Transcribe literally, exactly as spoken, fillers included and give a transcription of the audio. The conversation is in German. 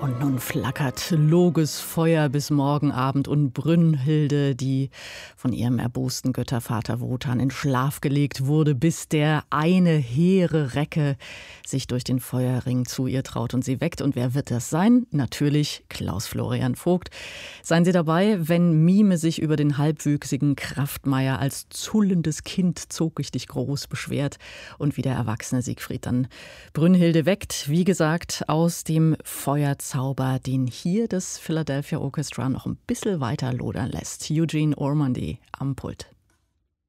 Und nun flackert Loges Feuer bis morgen Abend und Brünnhilde, die von ihrem erbosten Göttervater Wotan in Schlaf gelegt wurde, bis der eine hehre Recke sich durch den Feuerring zu ihr traut und sie weckt. Und wer wird das sein? Natürlich Klaus Florian Vogt. Seien Sie dabei, wenn Mime sich über den halbwüchsigen Kraftmeier als zullendes Kind zog ich dich groß beschwert und wie der erwachsene Siegfried dann Brünnhilde weckt, wie gesagt, aus dem Feuerzauber, den hier das Philadelphia Orchestra noch ein bisschen weiter lodern lässt. Eugene Ormandy am Pult.